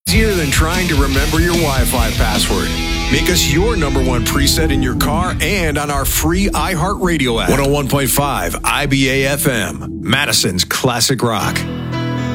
Easier than trying to remember your Wi-Fi password. Make us your number one preset in your car and on our free iHeartRadio app. 101.5 IBA FM, Madison's Classic Rock.